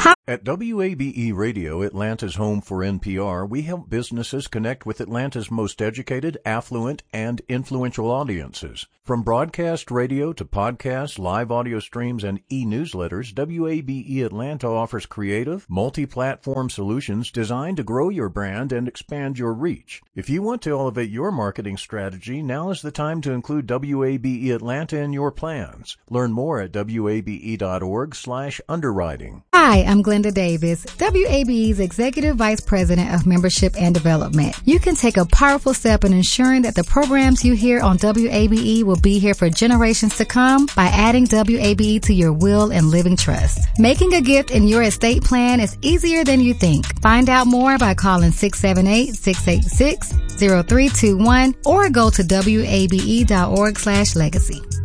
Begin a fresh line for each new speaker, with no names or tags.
At WABE Radio, Atlanta's home for NPR, we help businesses connect with Atlanta's most educated, affluent, and influential audiences. From broadcast radio to podcasts, live audio streams, and e-newsletters, WABE Atlanta offers creative, multi-platform solutions designed to grow your brand and expand your reach. If you want to elevate your marketing strategy, now is the time to include WABE Atlanta in your plans. Learn more at wabe.org/underwriting.
Hi, I'm Glenda Davis, WABE's Executive Vice President of Membership and Development. You can take a powerful step in ensuring that the programs you hear on WABE will be here for generations to come by adding WABE to your will and living trust. Making a gift in your estate plan is easier than you think. Find out more by calling 678-686-0321 or go to wabe.org/legacy.